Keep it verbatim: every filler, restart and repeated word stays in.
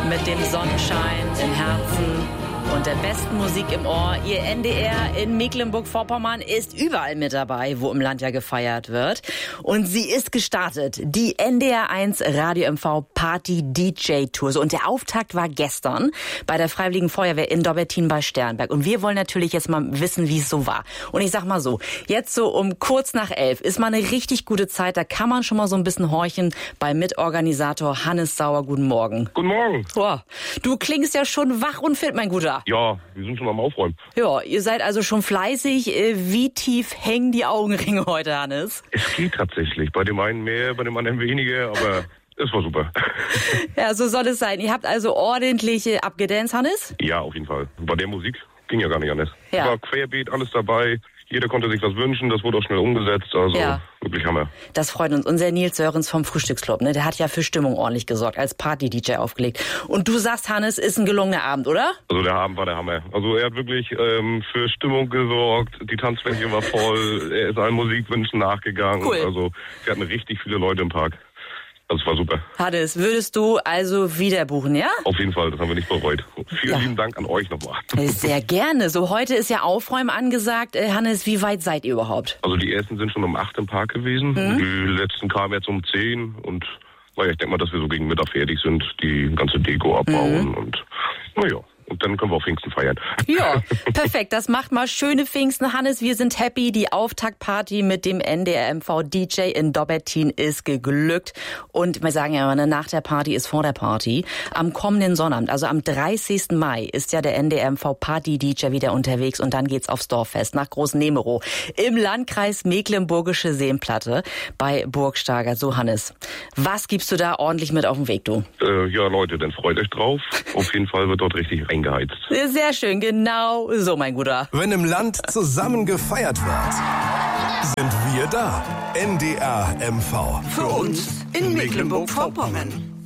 mit dem Sonnenschein im Herzen und der besten Musik im Ohr. Ihr N D R in Mecklenburg-Vorpommern ist überall mit dabei, wo im Land ja gefeiert wird. Und sie ist gestartet, die N D R eins Radio M V Party D J Tour. Und der Auftakt war gestern bei der Freiwilligen Feuerwehr in Dobbertin bei Sternberg. Und wir wollen natürlich jetzt mal wissen, wie es so war. Und ich sag mal so, jetzt so um kurz nach elf ist mal eine richtig gute Zeit. Da kann man schon mal so ein bisschen horchen bei Mitorganisator Hannes Sauer. Guten Morgen. Guten Morgen. Boah, du klingst ja schon wach und fit, mein Guter. Ja, wir sind schon am Aufräumen. Ja, ihr seid also schon fleißig. Wie tief hängen die Augenringe heute, Hannes? Es geht tatsächlich. Bei dem einen mehr, bei dem anderen weniger, aber es war super. Ja, so soll es sein. Ihr habt also ordentlich abgedanced, Hannes? Ja, auf jeden Fall. Bei der Musik ging ja gar nicht anders. Ja. War querbeet, alles dabei. Jeder konnte sich was wünschen, das wurde auch schnell umgesetzt, also ja. Wirklich Hammer. Das freut uns. Unser Nils Sörens vom Frühstücksclub, ne, der hat ja für Stimmung ordentlich gesorgt, als Party-D J aufgelegt. Und du sagst, Hannes, ist ein gelungener Abend, oder? Also der Abend war der Hammer. Also er hat wirklich ähm, für Stimmung gesorgt, die Tanzfläche war voll, er ist allen Musikwünschen nachgegangen. Cool. Also wir hatten richtig viele Leute im Park. Das war super. Hannes, würdest du also wieder buchen, ja? Auf jeden Fall, das haben wir nicht bereut. Vielen ja. lieben Dank an euch nochmal. Sehr gerne. So, heute ist ja Aufräumen angesagt. Äh, Hannes, wie weit seid ihr überhaupt? Also die ersten sind schon um acht im Park gewesen. Mhm. Die letzten kamen jetzt um zehn. Und naja, ich denke mal, dass wir so gegen Mittag fertig sind, die ganze Deko abbauen. Mhm. Und naja. Und dann können wir auch Pfingsten feiern. Ja, perfekt. Das macht mal schöne Pfingsten, Hannes. Wir sind happy. Die Auftaktparty mit dem N D R M V D J in Dobbertin ist geglückt. Und wir sagen ja immer, nach der Party ist vor der Party. Am kommenden Sonnabend, also am dreißigsten Mai, ist ja der N D R M V Party D J wieder unterwegs. Und dann geht's aufs Dorffest nach Großnemerow im Landkreis Mecklenburgische Seenplatte bei Burgstager. So, Hannes, was gibst du da ordentlich mit auf den Weg, du? Äh, ja, Leute, dann freut euch drauf. Auf jeden Fall wird dort richtig rein geheizt. Sehr schön, genau so, mein Guter. Wenn im Land zusammen gefeiert wird, sind wir da. N D R M V. Für uns in Mecklenburg-Vorpommern.